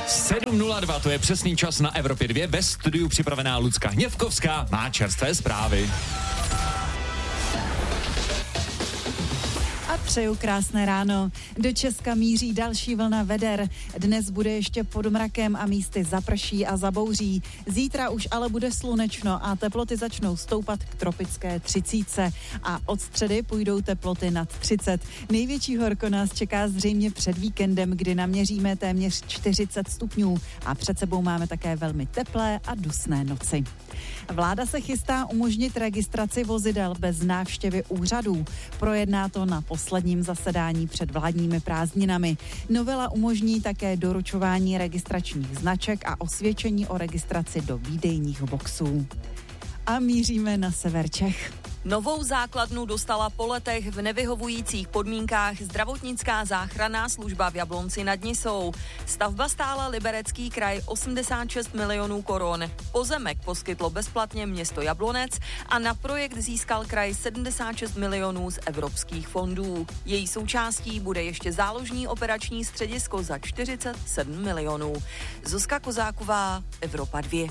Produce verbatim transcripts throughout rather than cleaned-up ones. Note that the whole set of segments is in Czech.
sedm nula dva, to je přesný čas na Evropě dva. Ve studiu připravená Lucka Hněvkovská má čerstvé zprávy. A přeju krásné ráno. Do Česka míří další vlna veder. Dnes bude ještě pod mrakem a místy zaprší a zabouří. Zítra už ale bude slunečno a teploty začnou stoupat k tropické třicítce. A od středy půjdou teploty nad třicet. Největší horko nás čeká zřejmě před víkendem, kdy naměříme téměř čtyřicet stupňů. A před sebou máme také velmi teplé a dusné noci. Vláda se chystá umožnit registraci vozidel bez návštěvy úřadů. Projedná to na posledním zasedání před vládními prázdninami. Novela umožní také doručování registračních značek a osvědčení o registraci do výdejních boxů. A míříme na sever Čech. Novou základnu dostala po letech v nevyhovujících podmínkách zdravotnická záchranná služba v Jablonci nad Nisou. Stavba stála Liberecký kraj osmdesát šest milionů korun. Pozemek poskytlo bezplatně město Jablonec a na projekt získal kraj sedmdesát šest milionů z evropských fondů. Její součástí bude ještě záložní operační středisko za čtyřicet sedm milionů. Zuzka Kozáková, Evropa dva.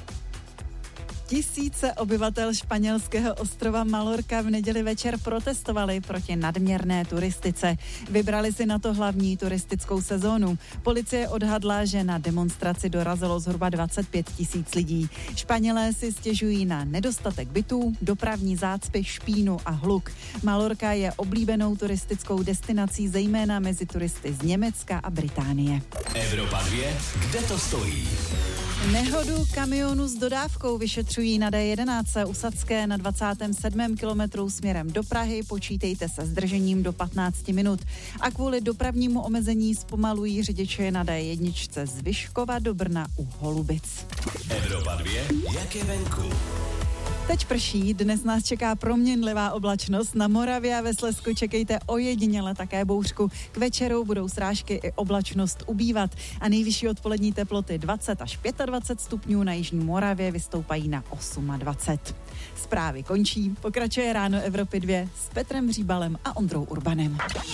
Tisíce obyvatel španělského ostrova Mallorca v neděli večer protestovali proti nadměrné turistice. Vybrali si na to hlavní turistickou sezónu. Policie odhadla, že na demonstraci dorazilo zhruba dvacet pět tisíc lidí. Španělé si stěžují na nedostatek bytů, dopravní zácpy, špínu a hluk. Mallorca je oblíbenou turistickou destinací zejména mezi turisty z Německa a Británie. Evropa dva, kde to stojí? Nehodu kamionu s dodávkou vyšetřují na D jedenáct u Sadské na dvacátém sedmém kilometru směrem do Prahy. Počítejte se zdržením do patnáct minut. A kvůli dopravnímu omezení zpomalují řidiče na D jedna z Vyškova do Brna u Holubic. Evropa dva, jak je venku? Teď prší, dnes nás čeká proměnlivá oblačnost. Na Moravě a ve Slezsku čekejte ojediněle také bouřku. K večeru budou srážky i oblačnost ubývat a nejvyšší odpolední teploty dvacet až dvacet pět stupňů, na jižní Moravě vystoupají na dvacet osm. Zprávy končí, pokračuje Ráno Evropy dva s Petrem Hříbalem a Ondrou Urbanem.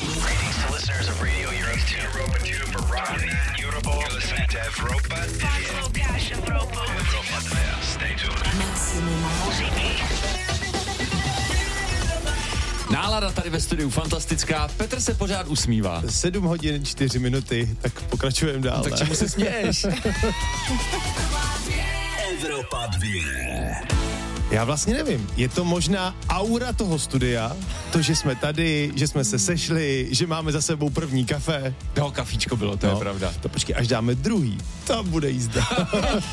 Nálada tady ve studiu fantastická, Petr se pořád usmívá. sedm hodin čtyři minuty, tak pokračujeme dál. Tak čemu se směješ? Evropa dva. Já vlastně nevím, je to možná aura toho studia, to, že jsme tady, že jsme se sešli, že máme za sebou první kafe. Jo, kafíčko bylo, to no, je pravda. To počkej, až dáme druhý, to bude jízda.